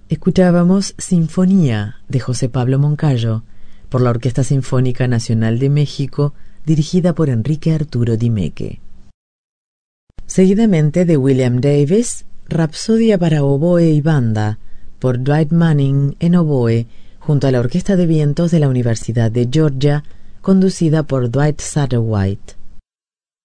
Escuchábamos Sinfonía de José Pablo Moncayo por la Orquesta Sinfónica Nacional de México, dirigida por Enrique Arturo Dimeque. Seguidamente de William Davis, Rapsodia para oboe y banda, por Dwight Manning en oboe, junto a la Orquesta de Vientos de la Universidad de Georgia, conducida por Dwight Satterwhite.